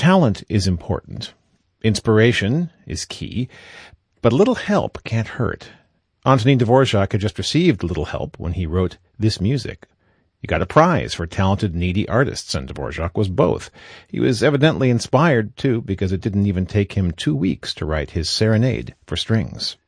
Talent is important. Inspiration is key. But a little help can't hurt. Antonin Dvorak had just received a little help when he wrote this music. He got a prize for talented, needy artists, and Dvorak was both. He was evidently inspired, too, because it didn't even take him 2 weeks to write his Serenade for Strings.